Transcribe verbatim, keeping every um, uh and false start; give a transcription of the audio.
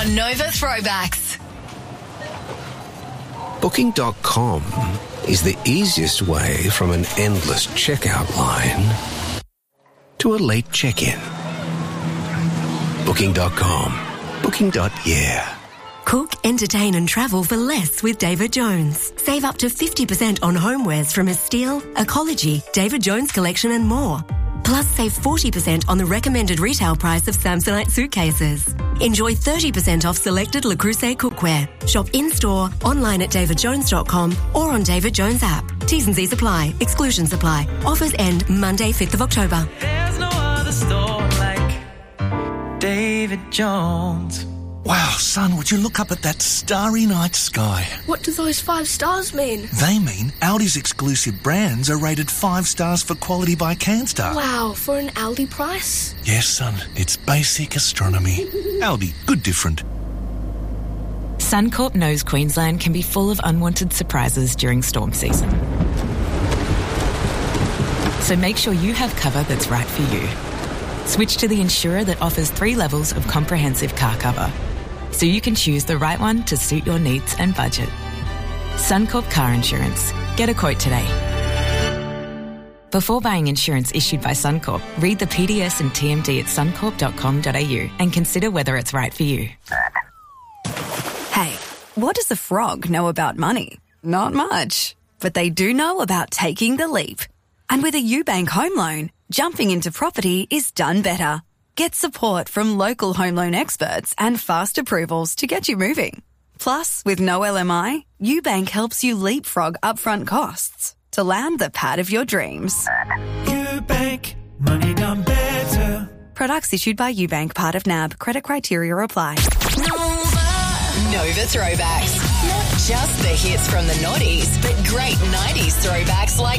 on Nova Throwbacks. Booking dot com is the easiest way from an endless checkout line to a late check-in. Booking dot com. Booking. Yeah. Cook, entertain and travel for less with David Jones. Save up to fifty percent on homewares from Estelle, Ecology, David Jones Collection and more. Plus save forty percent on the recommended retail price of Samsonite suitcases. Enjoy thirty percent off selected Le Creuset cookware. Shop in-store, online at david jones dot com or on David Jones app. T's and C's apply. Exclusions apply. Offers end Monday, fifth of October. There's no other store like David Jones. Wow, son, would you look up at that starry night sky? What do those five stars mean? They mean Aldi's exclusive brands are rated five stars for quality by CanStar. Wow, for an Aldi price? Yes, son, it's basic astronomy. Aldi, good different. Suncorp knows Queensland can be full of unwanted surprises during storm season. So make sure you have cover that's right for you. Switch to the insurer that offers three levels of comprehensive car cover, so you can choose the right one to suit your needs and budget. Suncorp Car Insurance. Get a quote today. Before buying insurance issued by Suncorp, read the P D S and T M D at suncorp dot com dot a u and consider whether it's right for you. Hey, what does a frog know about money? Not much. But they do know about taking the leap. And with a UBank home loan, jumping into property is done better. Get support from local home loan experts and fast approvals to get you moving. Plus, with no L M I, UBank helps you leapfrog upfront costs to land the pad of your dreams. UBank, money done better. Products issued by UBank, part of N A B. Credit criteria apply. Nova. Nova Throwbacks. Not just the hits from the noughties, but great nineties throwbacks like